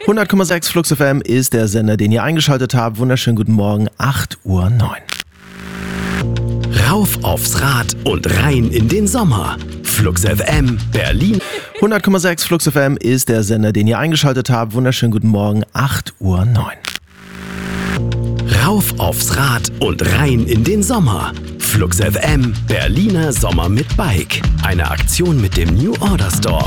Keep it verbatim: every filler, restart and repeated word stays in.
hundert Komma sechs Flux F M ist der Sender, den ihr eingeschaltet habt. Wunderschönen guten Morgen, acht Uhr neun. Rauf aufs Rad und rein in den Sommer. Flux F M, Berlin. hundert Komma sechs Flux F M ist der Sender, den ihr eingeschaltet habt. Wunderschönen guten Morgen, acht Uhr neun. Rauf aufs Rad und rein in den Sommer. Flux F M, Berliner Sommer mit Bike. Eine Aktion mit dem New Order Store.